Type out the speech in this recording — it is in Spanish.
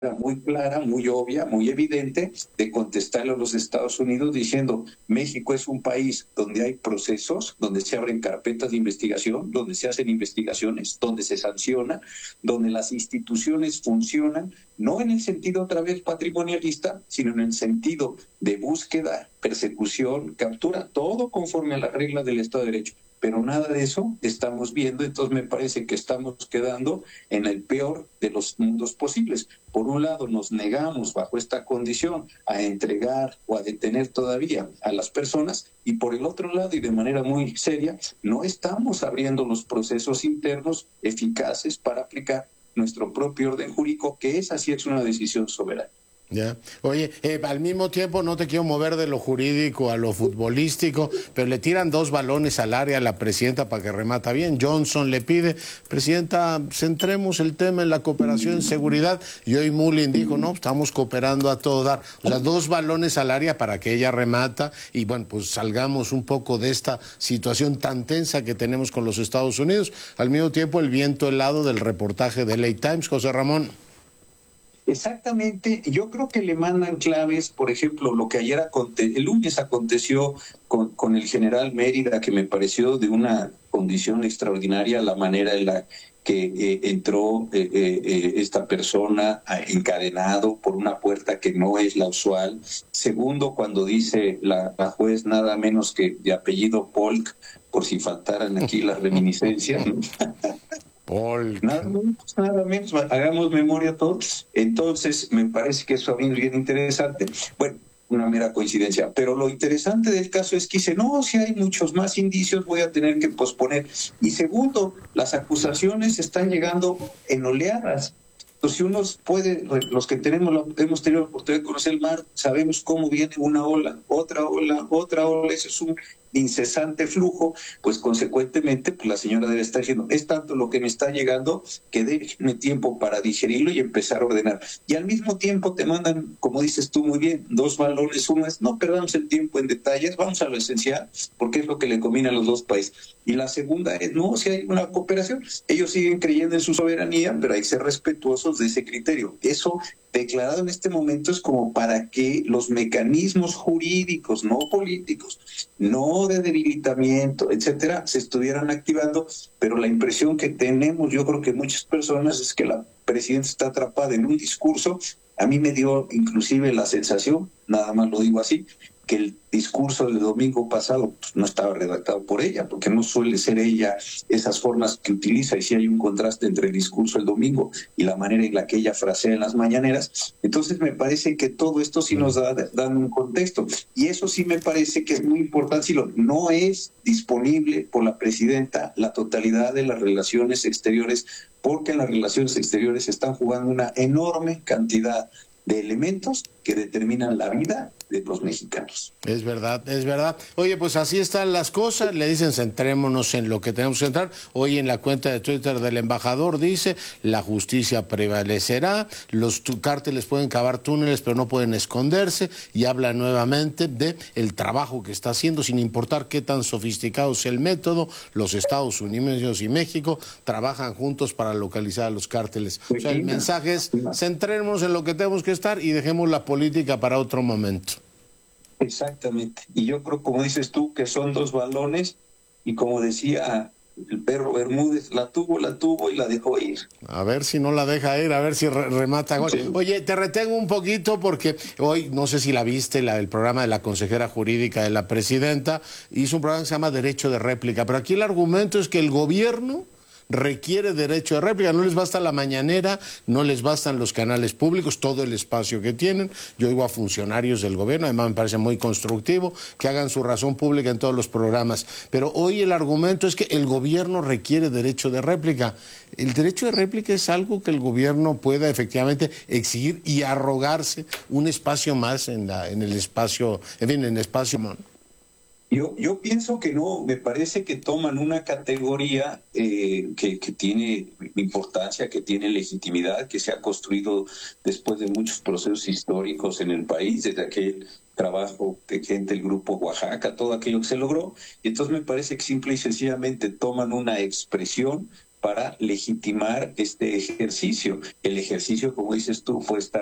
muy clara, muy obvia, muy evidente de contestarle a los Estados Unidos diciendo: México es un país donde hay procesos, donde se abren carpetas de investigación, donde se hacen investigaciones, donde se sanciona, donde las instituciones funcionan, no en el sentido otra vez patrimonialista, sino en el sentido de búsqueda, persecución, captura, todo conforme a las reglas del Estado de Derecho. Pero nada de eso estamos viendo, entonces me parece que estamos quedando en el peor de los mundos posibles. Por un lado, nos negamos bajo esta condición a entregar o a detener todavía a las personas, y por el otro lado, y de manera muy seria, no estamos abriendo los procesos internos eficaces para aplicar nuestro propio orden jurídico, que esa sí es una decisión soberana. Ya. Oye, al mismo tiempo no te quiero mover de lo jurídico a lo futbolístico, pero le tiran 2 balones al área a la presidenta para que remata bien. Johnson le pide: presidenta, centremos el tema en la cooperación en seguridad, y hoy Mullin dijo: no, estamos cooperando a todo dar. O sea, 2 balones al área para que ella remata, y bueno, pues salgamos un poco de esta situación tan tensa que tenemos con los Estados Unidos. Al mismo tiempo, el viento helado del reportaje de LA Times. José Ramón. Exactamente, yo creo que le mandan claves, por ejemplo, lo que ayer el lunes aconteció con el general Mérida, que me pareció de una condición extraordinaria la manera en la que entró esta persona encadenado por una puerta que no es la usual. Segundo, cuando dice la juez nada menos que de apellido Polk, por si faltaran aquí las reminiscencias. Nada menos, hagamos memoria todos. Entonces, me parece que eso es bien interesante. Bueno, una mera coincidencia, pero lo interesante del caso es que dice: no, si hay muchos más indicios, voy a tener que posponer. Y segundo, las acusaciones están llegando en oleadas. Entonces, si uno puede, los que hemos tenido la oportunidad de conocer el mar, sabemos cómo viene una ola, otra ola, otra ola. Eso es un incesante flujo. Pues consecuentemente, pues la señora debe estar diciendo: es tanto lo que me está llegando que déjenme tiempo para digerirlo y empezar a ordenar. Y al mismo tiempo te mandan, como dices tú muy bien, 2 balones. Uno es: no perdamos el tiempo en detalles, vamos a lo esencial, porque es lo que le conviene a los 2 países. Y la segunda es: no, si hay una cooperación, ellos siguen creyendo en su soberanía, pero hay que ser respetuosos de ese criterio. Eso declarado en este momento es como para que los mecanismos jurídicos, no políticos, no de debilitamiento, etcétera, se estuvieran activando. Pero la impresión que tenemos, yo creo que muchas personas, es que la presidenta está atrapada en un discurso. A mí me dio inclusive la sensación, nada más lo digo así, que el discurso del domingo pasado pues, no estaba redactado por ella, porque no suele ser ella esas formas que utiliza, y sí hay un contraste entre el discurso del domingo y la manera en la que ella frasea en las mañaneras. Entonces me parece que todo esto sí nos da un contexto, y eso sí me parece que es muy importante. Si no es disponible por la presidenta la totalidad de las relaciones exteriores, porque en las relaciones exteriores están jugando una enorme cantidad de elementos que determinan la vida de los mexicanos. Es verdad, es verdad. Oye, pues así están las cosas. Le dicen: centrémonos en lo que tenemos que centrar. Hoy en la cuenta de Twitter del embajador dice: la justicia prevalecerá, los cárteles pueden cavar túneles pero no pueden esconderse, y habla nuevamente de el trabajo que está haciendo, sin importar qué tan sofisticado sea el método. Los Estados Unidos y México trabajan juntos para localizar a los cárteles. O sea, el mensaje es: centrémonos en lo que tenemos que estar y dejemos la política para otro momento. Exactamente. Y yo creo, como dices tú, que son 2 balones, y como decía el perro Bermúdez, la tuvo y la dejó ir. A ver si no la deja ir, a ver si remata gol. Sí. Oye, te retengo un poquito porque hoy, no sé si la viste, el programa de la consejera jurídica de la presidenta, hizo un programa que se llama Derecho de Réplica, pero aquí el argumento es que el gobierno requiere derecho de réplica. No les basta la mañanera, no les bastan los canales públicos, todo el espacio que tienen. Yo oigo a funcionarios del gobierno, además me parece muy constructivo que hagan su razón pública en todos los programas. Pero hoy el argumento es que el gobierno requiere derecho de réplica. El derecho de réplica es algo que el gobierno pueda efectivamente exigir y arrogarse un espacio más en el espacio, en fin, en el espacio. Yo pienso que no. Me parece que toman una categoría que tiene importancia, que tiene legitimidad, que se ha construido después de muchos procesos históricos en el país, desde aquel trabajo de gente del Grupo Oaxaca, todo aquello que se logró. Y entonces me parece que simple y sencillamente toman una expresión para legitimar este ejercicio. El ejercicio, como dices tú, fue estar